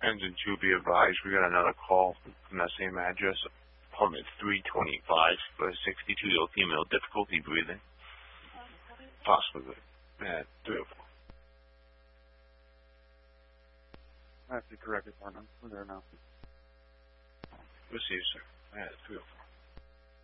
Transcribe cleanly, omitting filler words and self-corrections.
Ends in 2, be advised. We got another call from that same address. Apartment 325 for a 62-year-old female, difficulty breathing. Possibly at 3 or 4. That's the correct apartment. We're there now. We'll see you, sir. At 3 or 4.